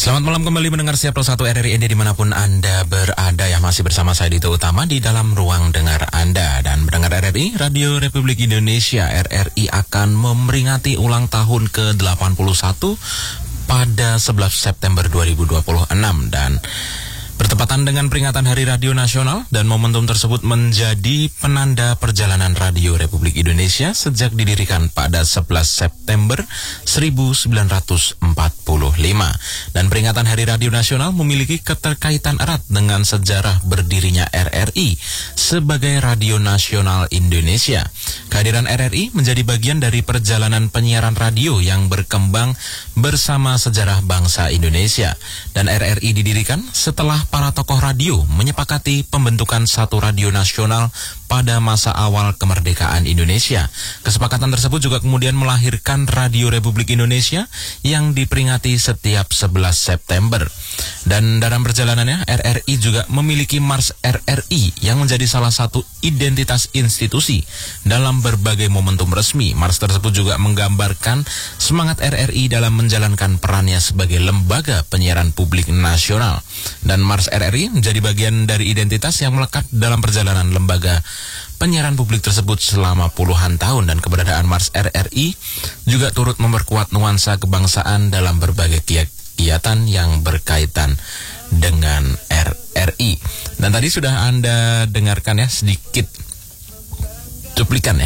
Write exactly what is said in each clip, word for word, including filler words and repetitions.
Selamat malam kembali mendengar setiap satu R R I N D dimanapun Anda berada ya. Masih bersama saya Dito Utama di dalam ruang dengar Anda. Dan mendengar R R I, Radio Republik Indonesia R R I akan memperingati ulang tahun ke delapan puluh satu pada sebelas September dua ribu dua puluh enam. Dan bertepatan dengan peringatan Hari Radio Nasional, dan momentum tersebut menjadi penanda perjalanan Radio Republik Indonesia sejak didirikan pada sebelas September seribu sembilan ratus empat puluh lima. Dan peringatan Hari Radio Nasional memiliki keterkaitan erat dengan sejarah berdirinya R R I sebagai Radio Nasional Indonesia. Kehadiran R R I menjadi bagian dari perjalanan penyiaran radio yang berkembang bersama sejarah bangsa Indonesia. Dan R R I didirikan setelah para tokoh radio menyepakati pembentukan satu radio nasional pada masa awal kemerdekaan Indonesia. Kesepakatan tersebut juga kemudian melahirkan Radio Republik Indonesia yang diperingati setiap sebelas September. Dan dalam perjalanannya, R R I juga memiliki Mars R R I yang menjadi salah satu identitas institusi dalam berbagai momentum resmi. Mars tersebut juga menggambarkan semangat R R I dalam menjalankan perannya sebagai lembaga penyiaran publik nasional. Dan Mars R R I menjadi bagian dari identitas yang melekat dalam perjalanan lembaga penyiaran publik tersebut selama puluhan tahun. Dan keberadaan Mars R R I juga turut memperkuat nuansa kebangsaan dalam berbagai kegiatan yang berkaitan dengan R R I. Dan tadi sudah Anda dengarkan ya sedikit cuplikan ya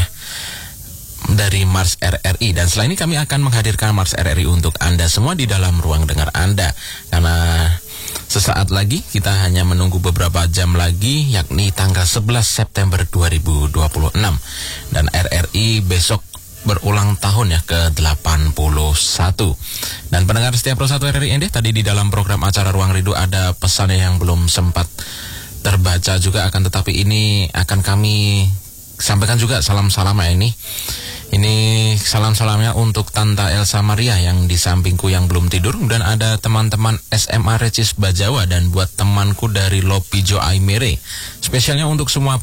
dari Mars R R I. Dan setelah ini kami akan menghadirkan Mars R R I untuk Anda semua di dalam ruang dengar Anda. Karena sesaat lagi kita hanya menunggu beberapa jam lagi, yakni tanggal sebelas September dua ribu dua puluh enam. Dan R R I besok berulang tahun ya ke delapan puluh satu. Dan pendengar setiap satu R R I N D, tadi di dalam program acara Ruang Rindu ada pesan yang belum sempat terbaca juga, akan tetapi ini akan kami sampaikan juga salam-salam ya ini. Ini salam-salamnya untuk Tante Elsa Maria yang di sampingku yang belum tidur. Dan ada teman-teman S M A Recis Bajawa, dan buat temanku dari Lopijo Aimere. Spesialnya untuk semua